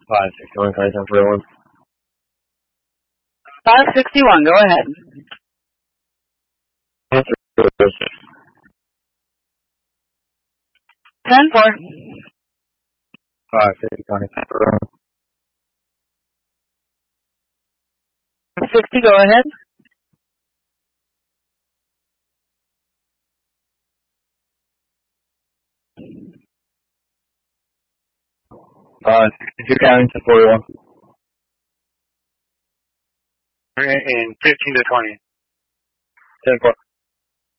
561, car 1041. 561, go ahead. 10-4. 560, car 1041. 60, go ahead. 62, counting 1041. In 15 to 20. 10-4.